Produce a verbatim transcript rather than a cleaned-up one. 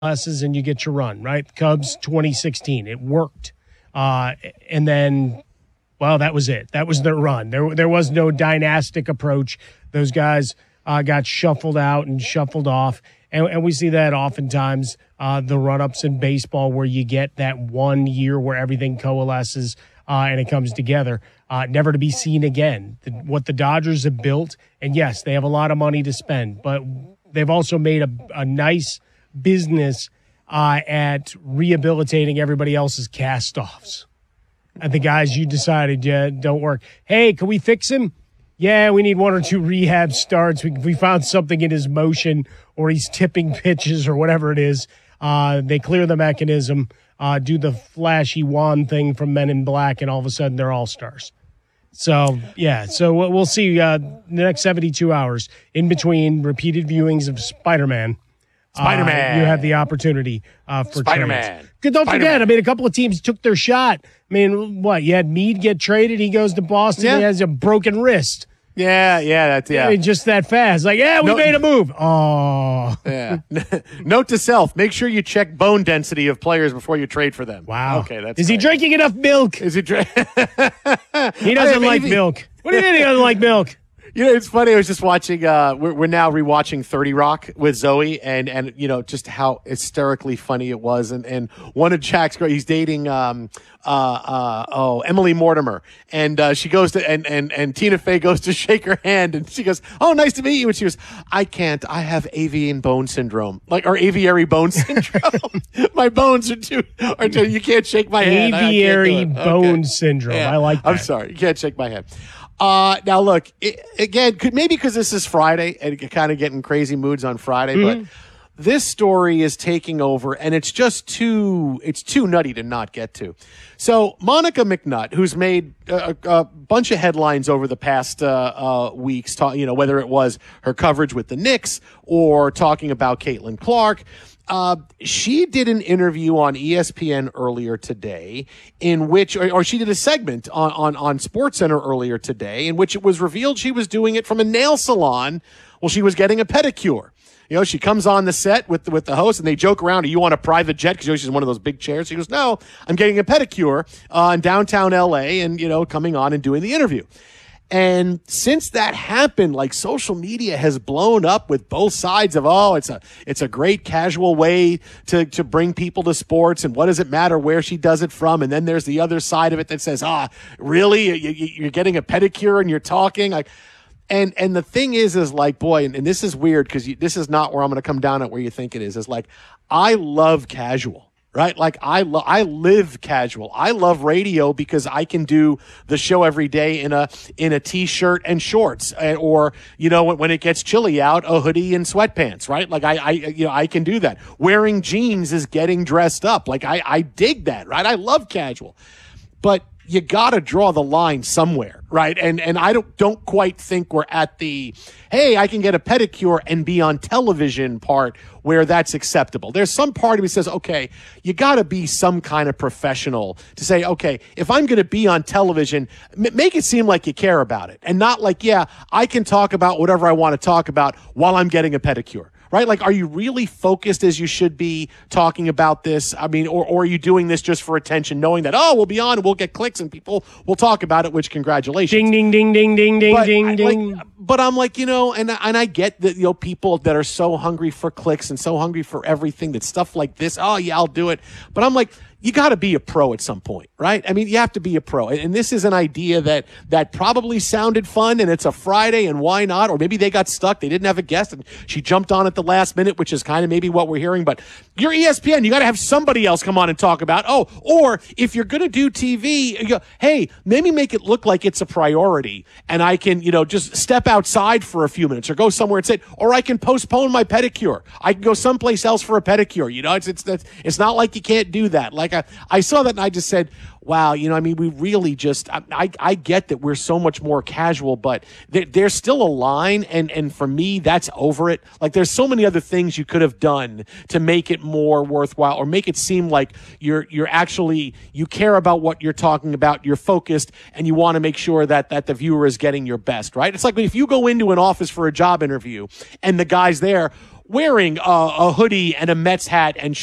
coalesces and you get your run, right? Cubs twenty sixteen, it worked. Uh, and then, well, that was it. That was their run. There, there was no dynastic approach. Those guys uh, got shuffled out and shuffled off. And, and we see that oftentimes, uh, the run-ups in baseball where you get that one year where everything coalesces uh, and it comes together, uh, never to be seen again. The, what the Dodgers have built, and yes, they have a lot of money to spend, but they've also made a, a nice business uh, at rehabilitating everybody else's cast-offs. And the guys you decided yeah, don't work. Hey, can we fix him? Yeah, we need one or two rehab starts. We, we found something in his motion or he's tipping pitches or whatever it is. Uh, they clear the mechanism, uh, do the flashy wand thing from Men in Black, and all of a sudden they're all-stars. So, yeah, so we'll see uh, the next seventy-two hours in between repeated viewings of Spider-Man. Spider-Man. Uh, you have the opportunity uh, for Spider-Man. trades. Don't Spider-Man. forget, I mean, a couple of teams took their shot. I mean, what, you had Meade get traded. He goes to Boston. Yeah. He has a broken wrist. Yeah, yeah, that's, yeah. I mean, just that fast. Like, yeah, we No- made a move. Oh. Yeah. Note to self, make sure you check bone density of players before you trade for them. Wow. Okay, that's Is he great. drinking enough milk? Is he dra- He doesn't I like mean, milk. What do you mean he doesn't like milk? You know, it's funny. I was just watching. Uh, we're, we're now rewatching thirty Rock with Zoe, and and you know just how hysterically funny it was. And and one of Jack's girl, he's dating um uh uh oh Emily Mortimer, and uh, she goes to and and and Tina Fey goes to shake her hand, and she goes, "Oh, nice to meet you." And she goes, "I can't. I have avian bone syndrome, like or aviary bone syndrome. My bones are too are too. You can't shake my hand. I- I can't do Aviary it." bone Okay. syndrome. Yeah. I like that. I'm sorry. You can't shake my hand. Uh, now, look, it, again, could, maybe because this is Friday and kind of getting crazy moods on Friday, Mm-hmm. but this story is taking over and it's just too, it's too nutty to not get to. So Monica McNutt, who's made a, a bunch of headlines over the past uh, uh, weeks, ta- you know, whether it was her coverage with the Knicks or talking about Caitlin Clark, Uh, she did an interview on E S P N earlier today in which, or, or she did a segment on, on, on SportsCenter earlier today in which it was revealed she was doing it from a nail salon while she was getting a pedicure. You know, she comes on the set with the, with the host and they joke around, are you on a private jet? Because you know, she's in one of those big chairs. She goes, no, I'm getting a pedicure uh, in downtown L A and, you know, coming on and doing the interview. And since that happened, like social media has blown up with both sides of, oh, it's a, it's a great casual way to, to bring people to sports. And what does it matter where she does it from? And then there's the other side of it that says, ah, really? You, you, you're getting a pedicure and you're talking like, and, and the thing is, is like, boy, and, and this is weird because this is not where I'm going to come down at where you think it is. Is like, I love casual. Right? Like I lo- I live casual. I love radio because I can do the show every day in a, in a t-shirt and shorts and, or, you know, when, when it gets chilly out, a hoodie and sweatpants, right? Like I, I, you know, I can do that. Wearing jeans is getting dressed up. Like I, I dig that, right? I love casual, but you got to draw the line somewhere, right? And and I don't don't quite think we're at the, hey, I can get a pedicure and be on television part where that's acceptable. There's some part of me says, okay, you got to be some kind of professional to say, okay, if I'm going to be on television, m- make it seem like you care about it and not like, yeah, I can talk about whatever I want to talk about while I'm getting a pedicure. Right? Like, are you really focused as you should be talking about this? I mean, or, or are you doing this just for attention, knowing that, oh, we'll be on and we'll get clicks and people will talk about it, which congratulations. Ding, ding, ding, ding, ding, ding, But, ding, I, ding. like, but I'm like, you know, and, and I get that, you know, people that are so hungry for clicks and so hungry for everything that stuff like this, oh, yeah, I'll do it. But I'm like, you got to be a pro at some point, right? I mean, you have to be a pro. And, and this is an idea that that probably sounded fun and it's a Friday and why not? Or maybe they got stuck. They didn't have a guest and she jumped on at the last minute, which is kind of maybe what we're hearing. But you're E S P N. You got to have somebody else come on and talk about, oh, or if you're going to do T V, you go, hey, maybe make it look like it's a priority and I can, you know, just step outside for a few minutes or go somewhere and sit, or I can postpone my pedicure. I can go someplace else for a pedicure. You know, it's, it's, it's, it's not like you can't do that. Like, I, I saw that and I just said, wow, you know, I mean, we really just, I, I, I get that we're so much more casual, but there, there's still a line. And, and for me, that's over it. Like there's so many other things you could have done to make it more worthwhile or make it seem like you're, you're actually, you care about what you're talking about. You're focused and you want to make sure that, that the viewer is getting your best, right? It's like if you go into an office for a job interview and the guy's there, wearing a, a hoodie and a Mets hat and